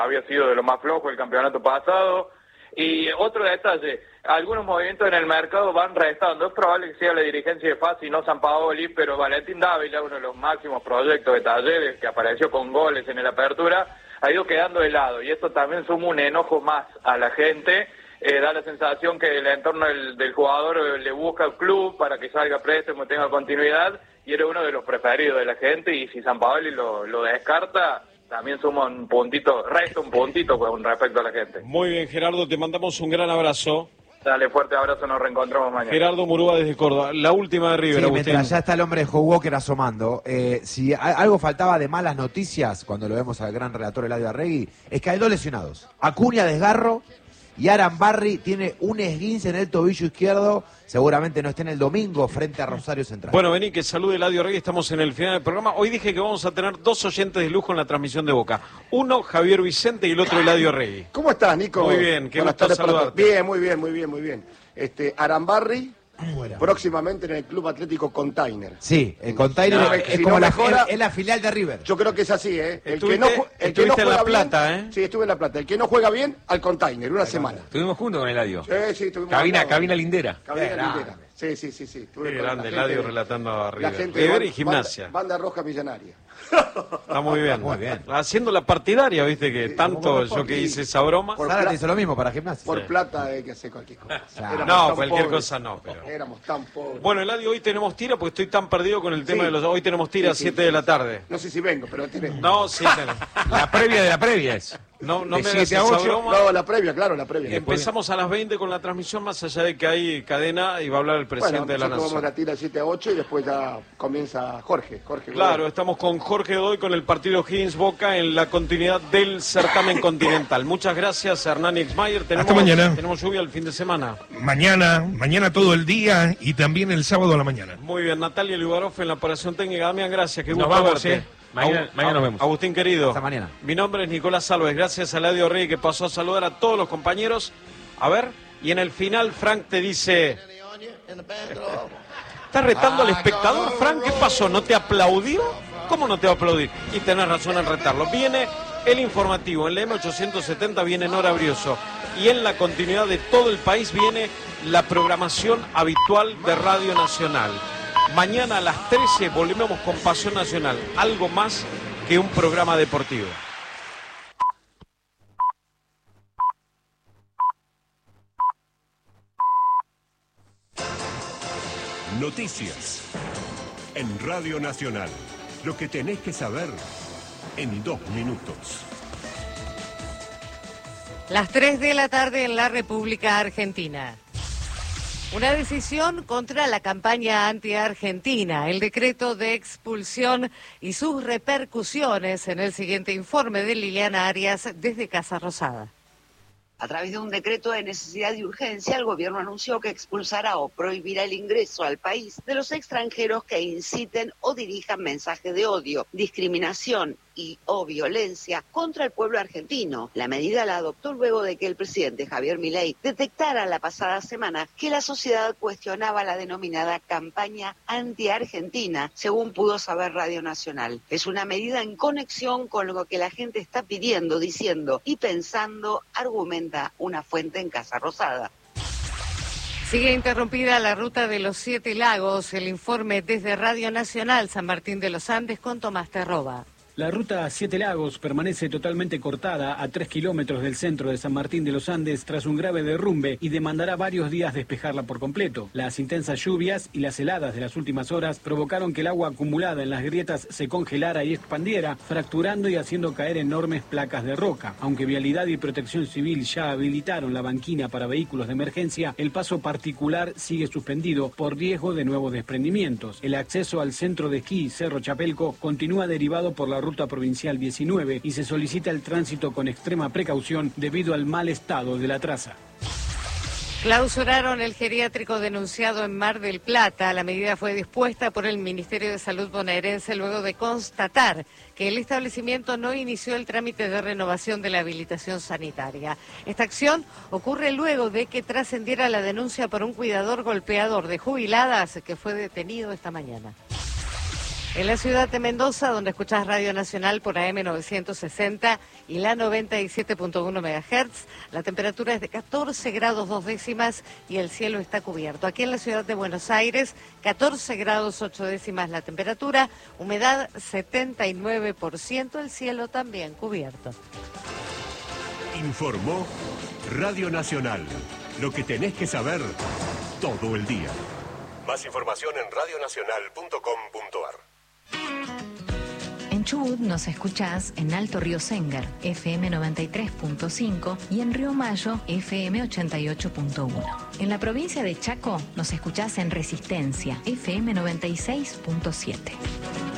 había sido de lo más flojo el campeonato pasado. Y otro detalle, algunos movimientos en el mercado van restando. Es probable que sea la dirigencia de FAS y no Sampaoli, pero Valentín Dávila, uno de los máximos proyectos de Talleres, que apareció con goles en el Apertura, ha ido quedando de lado. Y esto también suma un enojo más a la gente. Da la sensación que el entorno del jugador le busca al club para que salga préstamo y tenga continuidad, y era uno de los preferidos de la gente, y si Sampaoli lo descarta, también suma un puntito, resta un puntito con respecto a la gente. Muy bien, Gerardo, te mandamos un gran abrazo. Dale, fuerte abrazo, nos reencontramos mañana. Gerardo Murúa desde Córdoba. La última de River, Sí, Agustín. mientras ya está el hombre de Joe Walker asomando, si algo faltaba de malas noticias, cuando lo vemos al gran relator Eladio Arregui, es que hay 2 lesionados. Acuña, desgarro, y Aran Barry tiene un esguince en el tobillo izquierdo, seguramente no esté en el domingo frente a Rosario Central. Bueno, vení, que salude Eladio Rey, estamos en el final del programa. Hoy dije que vamos a tener 2 oyentes de lujo en la transmisión de Boca. Uno, Javier Vicente, y el otro, Eladio Rey. ¿Cómo estás, Nico? Muy bien, qué Buenas gusto tardes para saludarte. todos. Bien, muy bien. Arambarri, próximamente en el Club Atlético Container. Sí, el Container es si como no mejora, es la filial de River. Yo creo que es así, ¿eh? Estuviste en La Plata, bien, Sí, estuve en La Plata. El que no juega bien, al Container, una semana. Estuvimos juntos con Eladio. Sí, estuvimos. Cabina lindera. Cabina lindera. Sí. Qué grande, Eladio relatando a River. La gente River y Gimnasia. Banda roja millonaria. Está muy bien. Muy bien. Haciendo la partidaria, viste que tanto yo que hice esa broma. Sara hizo lo mismo para Gimnasia. Por plata hay que hacer cualquier cosa. Éramos No, tan cualquier pobres. cosa no, pero... Éramos tan pobres. Bueno, Eladio, hoy tenemos tira porque estoy tan perdido con el tema Sí. de los... Hoy tenemos tira a 7 de la tarde. No sé si vengo, pero tiene... No, sí, La previa de la previa es. no De me hagas 7 a esa 8. broma. No, la previa, claro, la previa. Empezamos a las 20 con la transmisión, más allá de que hay cadena y va a hablar el presidente de la nosotros vamos a Nación. la tira 7 a 8 y después ya comienza Jorge. Claro, estamos con Jorge Godoy con el partido Higgins-Boca en la continuidad del certamen continental. Muchas gracias, Hernán Exmayer. Hasta mañana. Tenemos lluvia el fin de semana. Mañana todo el día y también el sábado a la mañana. Muy bien, Natalia Liubarov en la operación técnica. Damián, gracias, qué Nos gusto vamos, verte. Mañana nos vemos. Agustín, querido. Hasta mañana. Mi nombre es Nicolás Salves. Gracias a Eladio Rey que pasó a saludar a todos los compañeros. A ver, y en el final Frank te dice... ¿Estás retando al espectador, Frank? ¿Qué pasó? ¿No te aplaudió? ¿Cómo no te va a aplaudir? Y tenés razón en retarlo. Viene el informativo. En la M870 viene Nora Brioso. Y en la continuidad de todo el país viene la programación habitual de Radio Nacional. Mañana a las 13 volvemos con Pasión Nacional. Algo más que un programa deportivo. Noticias en Radio Nacional. Lo que tenés que saber en 2 minutos. Las 3 de la tarde en la República Argentina. Una decisión contra la campaña anti-argentina, el decreto de expulsión y sus repercusiones en el siguiente informe de Liliana Arias desde Casa Rosada. A través de un decreto de necesidad y urgencia, el gobierno anunció que expulsará o prohibirá el ingreso al país de los extranjeros que inciten o dirijan mensajes de odio, discriminación o violencia contra el pueblo argentino. La medida la adoptó luego de que el presidente Javier Milei detectara la pasada semana que la sociedad cuestionaba la denominada campaña anti-argentina, según pudo saber Radio Nacional. Es una medida en conexión con lo que la gente está pidiendo, diciendo y pensando, argumenta una fuente en Casa Rosada. Sigue interrumpida la ruta de los 7 lagos. El informe desde Radio Nacional San Martín de los Andes con Tomás Terroba. La ruta 7 Lagos permanece totalmente cortada a 3 kilómetros del centro de San Martín de los Andes tras un grave derrumbe y demandará varios días despejarla por completo. Las intensas lluvias y las heladas de las últimas horas provocaron que el agua acumulada en las grietas se congelara y expandiera, fracturando y haciendo caer enormes placas de roca. Aunque Vialidad y Protección Civil ya habilitaron la banquina para vehículos de emergencia, el paso particular sigue suspendido por riesgo de nuevos desprendimientos. El acceso al centro de esquí Cerro Chapelco continúa derivado por la ruta provincial 19 y se solicita el tránsito con extrema precaución debido al mal estado de la traza. Clausuraron el geriátrico denunciado en Mar del Plata. La medida fue dispuesta por el Ministerio de Salud bonaerense luego de constatar que el establecimiento no inició el trámite de renovación de la habilitación sanitaria. Esta acción ocurre luego de que trascendiera la denuncia por un cuidador golpeador de jubiladas que fue detenido esta mañana. En la ciudad de Mendoza, donde escuchás Radio Nacional por AM 960 y la 97.1 MHz, la temperatura es de 14 grados 2 décimas y el cielo está cubierto. Aquí en la ciudad de Buenos Aires, 14 grados 8 décimas la temperatura, humedad 79%, el cielo también cubierto. Informó Radio Nacional. Lo que tenés que saber todo el día. Más información en radionacional.com.ar. En Chubut nos escuchás en Alto Río Sengar, FM 93.5 y en Río Mayo, FM 88.1. En la provincia de Chaco nos escuchás en Resistencia, FM 96.7.